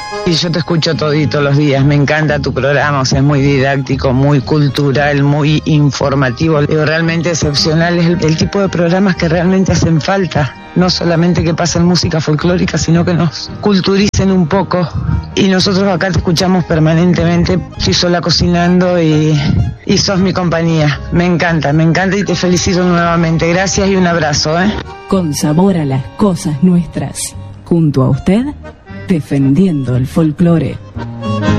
Y yo te escucho todito los días, me encanta tu programa, o sea, es muy didáctico, muy cultural, muy informativo. Realmente excepcional, es el tipo de programas que realmente hacen falta. No solamente que pasen música folclórica, sino que nos culturicen un poco. Y nosotros acá te escuchamos permanentemente, estoy sola cocinando y sos mi compañía. Me encanta y te felicito nuevamente. Gracias y un abrazo, ¿eh? Con sabor a las cosas nuestras. Junto a usted, defendiendo el folclore.